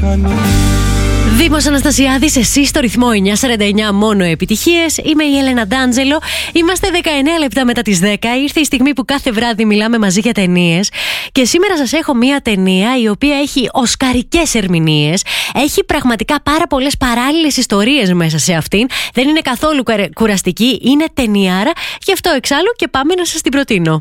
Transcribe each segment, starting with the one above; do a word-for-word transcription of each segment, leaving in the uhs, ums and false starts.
μηχανή. Δήμος Αναστασιάδης, εσύ στο ρυθμό εννιά σαράντα εννιά, μόνο επιτυχίες. Είμαι η Έλενα Ντάντζελο. Είμαστε δεκαεννέα λεπτά μετά τις δέκα. Ήρθε η στιγμή που κάθε βράδυ μιλάμε μαζί για ταινίες. Και σήμερα σας έχω μία ταινία η οποία έχει οσκαρικές ερμηνείες. Έχει πραγματικά πάρα πολλές παράλληλες ιστορίες μέσα σε αυτήν. Δεν είναι καθόλου κουραστική. Είναι ταινιάρα. Γι' αυτό εξάλλου και πάμε να σας την προτείνω.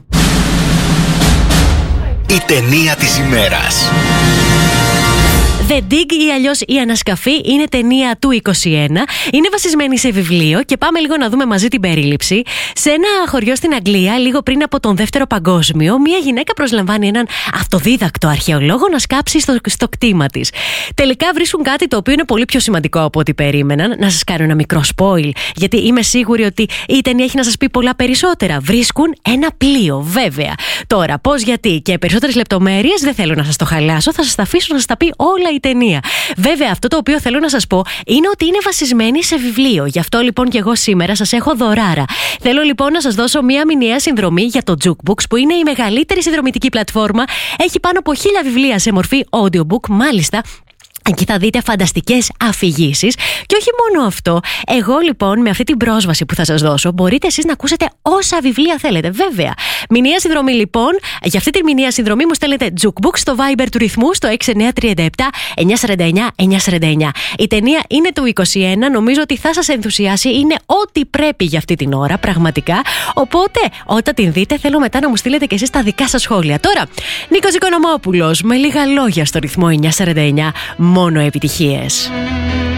Η ταινία της ημέρας. The Dig ή αλλιώς Η Ανασκαφή είναι ταινία του είκοσι ένα. Είναι βασισμένη σε βιβλίο και πάμε λίγο να δούμε μαζί την περίληψη. Σε ένα χωριό στην Αγγλία, λίγο πριν από τον Δεύτερο Παγκόσμιο, μια γυναίκα προσλαμβάνει έναν αυτοδίδακτο αρχαιολόγο να σκάψει στο, στο κτήμα της. Τελικά βρίσκουν κάτι το οποίο είναι πολύ πιο σημαντικό από ό,τι περίμεναν. Να σας κάνω ένα μικρό spoil, γιατί είμαι σίγουρη ότι η ταινία έχει να σας πει πολλά περισσότερα. Βρίσκουν ένα πλοίο, βέβαια. Τώρα, πώς, γιατί και περισσότερες λεπτομέρειες δεν θέλω να σας το χαλάσω, θα σας τα αφήσω να σας τα πει όλα η ταινία. Βέβαια, αυτό το οποίο θέλω να σας πω είναι ότι είναι βασισμένη σε βιβλίο. Γι' αυτό λοιπόν και εγώ σήμερα σας έχω δωράρα. Θέλω λοιπόν να σας δώσω μια μηνιαία συνδρομή για το Jukebox, που είναι η μεγαλύτερη συνδρομητική πλατφόρμα. Έχει πάνω από χίλια βιβλία σε μορφή audiobook, μάλιστα. Εκεί θα δείτε φανταστικές αφηγήσεις. Και όχι μόνο αυτό, εγώ λοιπόν με αυτή την πρόσβαση που θα σας δώσω μπορείτε εσείς να ακούσετε όσα βιβλία θέλετε. Βέβαια. Μηνιαία συνδρομή λοιπόν. Για αυτή τη μηνιαία συνδρομή μου στέλνετε Jukebox στο Viber του ρυθμού στο έξι εννιά τρία επτά εννιά σαράντα εννιά εννιά σαράντα εννιά. Η ταινία είναι του είκοσι ένα. Νομίζω ότι θα σας ενθουσιάσει. Είναι ό,τι πρέπει για αυτή την ώρα, πραγματικά. Οπότε, όταν την δείτε, θέλω μετά να μου στείλετε και εσείς τα δικά σας σχόλια. Τώρα, Νίκος Οικονομόπουλος με λίγα λόγια στο ρυθμό εννιά σαράντα εννιά. Μόνο επιτυχίες.